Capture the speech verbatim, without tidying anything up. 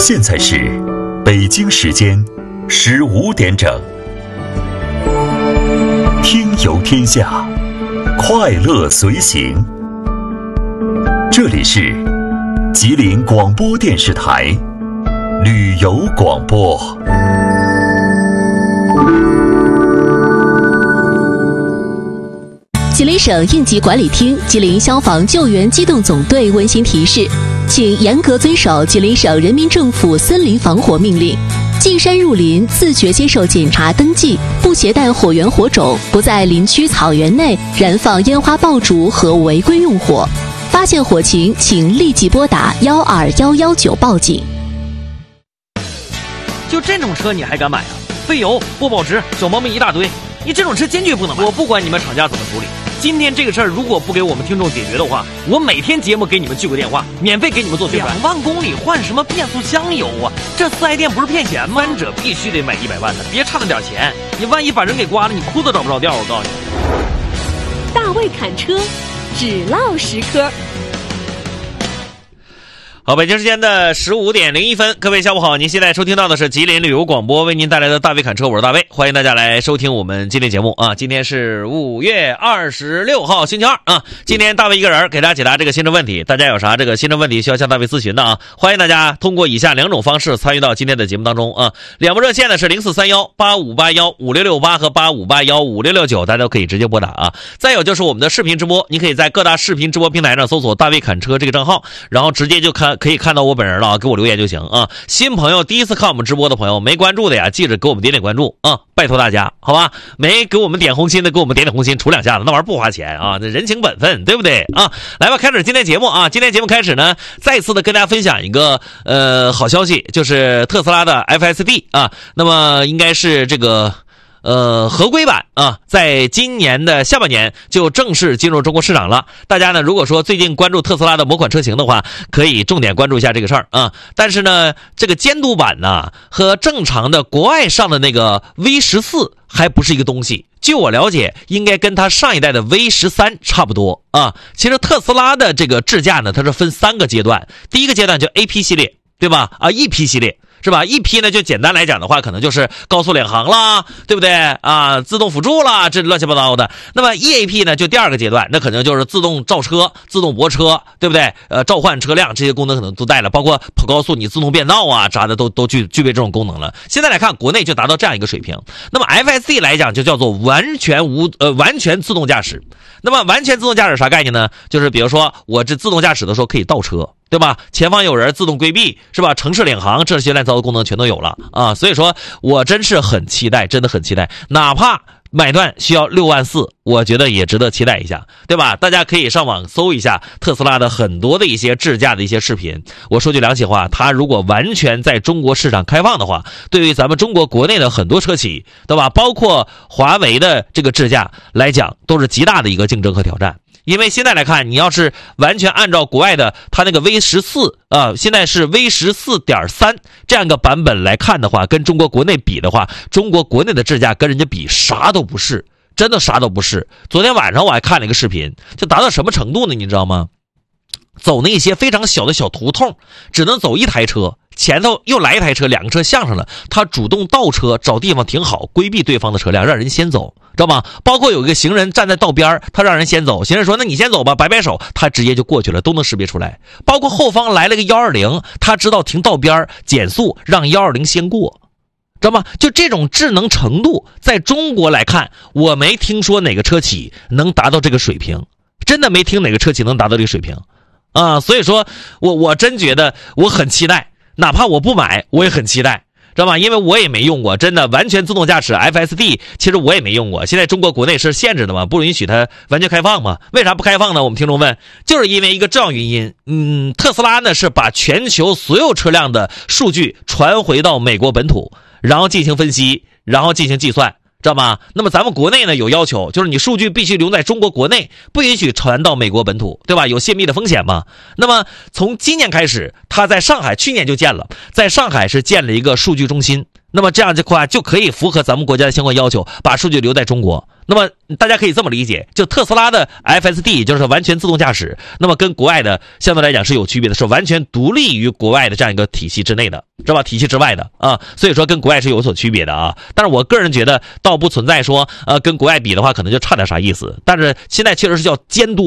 现在是北京时间十五点整。听游天下，快乐随行。这里是吉林广播电视台旅游广播。 吉林省应急管理厅、吉林消防救援机动总队温馨提示，请严格遵守吉林省人民政府森林防火命令。进山入林，自觉接受检查登记，不携带火源火种，不在林区草原内燃放烟花爆竹和违规用火。发现火情，请立即拨打幺二幺幺九报警。 就这种车你还敢买啊？费油、不保值、小毛病一大堆，你这种车坚决不能买。我不管你们厂家怎么处理，今天这个事儿如果不给我们听众解决的话，我每天节目给你们聚个电话，免费给你们做宣传。两万公里换什么变速箱油啊？这四 S 店不是骗钱吗？三者必须得买一百万的，别差那点钱，你万一把人给刮了，你裤子找不着调。我告诉你， 大卫侃车，只唠实科。 好，北京时间的十五点零一分，各位下午好，您现在收听到的是吉林旅游广播为您带来的大卫侃车，我是大卫，欢迎大家来收听我们今天节目啊。今天是五月二十六号星期二啊，今天大卫一个人给大家解答这个新车问题，大家有啥这个新车问题需要向大卫咨询的啊，欢迎大家通过以下两种方式参与到今天的节目当中啊。两部热线呢是零四三幺八五八幺五六六八和八五八幺五六六九，大家都可以直接拨打啊。再有就是我们的视频直播，你可以在各大视频直播平台上搜索大卫侃车这个账号，然后直接就看可以看到我本人了，给我留言就行啊。新朋友第一次看我们直播的朋友没关注的呀，记着给我们点点关注啊，拜托大家好吧。没给我们点红心的给我们点点红心，杵两下子，那玩意儿不花钱啊，这人情本分对不对啊？来吧，开始今天节目啊。今天节目开始呢，再次的跟大家分享一个呃好消息，就是特斯拉的 F S D 啊，那么应该是这个呃，合规版啊，在今年的下半年就正式进入中国市场了。大家呢，如果说最近关注特斯拉的某款车型的话，可以重点关注一下这个事儿啊。但是呢，这个监督版呢，和正常的国外上的那个 V 十四 还不是一个东西。据我了解，应该跟它上一代的 V 十三 差不多啊。其实特斯拉的这个智驾呢，它是分三个阶段，第一个阶段叫 A P 系列，对吧？啊 ，E P 系列。是吧？一批呢，就简单来讲的话，可能就是高速领航啦，对不对啊？自动辅助啦，这乱七八糟的。那么 E A P 呢，就第二个阶段，那可能就是自动造车、自动泊车，对不对？呃，召唤车辆这些功能可能都带了，包括跑高速你自动变道啊啥的都都具具备这种功能了。现在来看，国内就达到这样一个水平。那么 F S D 来讲，就叫做完全无呃完全自动驾驶。那么完全自动驾驶啥概念呢？就是比如说我这自动驾驶的时候可以倒车。对吧？前方有人自动规避，是吧？城市领航这些乱糟的功能全都有了啊！所以说我真是很期待，真的很期待，哪怕买断需要六万四，我觉得也值得期待一下，对吧？大家可以上网搜一下特斯拉的很多的一些智驾的一些视频。我说句良心话，它如果完全在中国市场开放的话，对于咱们中国国内的很多车企，对吧？包括华为的这个智驾来讲，都是极大的一个竞争和挑战。因为现在来看，你要是完全按照国外的它那个 V 十四 啊，现在是 V 十四点三 这样一个版本来看的话，跟中国国内比的话，中国国内的智驾跟人家比啥都不是，真的啥都不是。昨天晚上我还看了一个视频，就达到什么程度呢？你知道吗？走那些非常小的小胡同，只能走一台车，前头又来一台车，两个车相上了，他主动倒车找地方停好，规避对方的车辆，让人先走，知道吗？包括有一个行人站在道边，他让人先走，行人说那你先走吧，摆摆手，他直接就过去了，都能识别出来。包括后方来了个一二零，他知道停道边减速，让一二零先过，知道吗？就这种智能程度，在中国来看，我没听说哪个车企能达到这个水平，真的没听哪个车企能达到这个水平啊！所以说我我真觉得我很期待，哪怕我不买，我也很期待，知道吗？因为我也没用过，真的完全自动驾驶 F S D， 其实我也没用过。现在中国国内是限制的嘛，不允许它完全开放嘛。为啥不开放呢？我们听众问，就是因为一个重要原因。嗯，特斯拉呢是把全球所有车辆的数据传回到美国本土，然后进行分析，然后进行计算。知道吗？那么咱们国内呢有要求，就是你数据必须留在中国国内，不允许传到美国本土，对吧？有泄密的风险嘛。那么从今年开始，他在上海去年就建了，在上海是建了一个数据中心那么这样的话就可以符合咱们国家的相关要求，把数据留在中国。那么大家可以这么理解，就特斯拉的 F S D 就是完全自动驾驶，那么跟国外的相对来讲是有区别的，是完全独立于国外的这样一个体系之内的，知道吧？体系之外的啊，所以说跟国外是有所区别的啊。但是我个人觉得倒不存在说呃跟国外比的话可能就差点啥意思，但是现在确实是叫监督。